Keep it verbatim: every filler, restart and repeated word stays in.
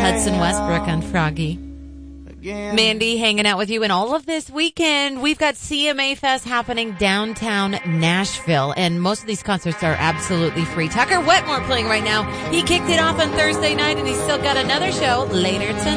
Hudson Westbrook on Froggy. Mandy hanging out with you, and all of this weekend we've got C M A Fest happening downtown Nashville, and most of these concerts are absolutely free. Tucker Wetmore playing right now. He kicked it off on Thursday night, and he's still got another show later tonight.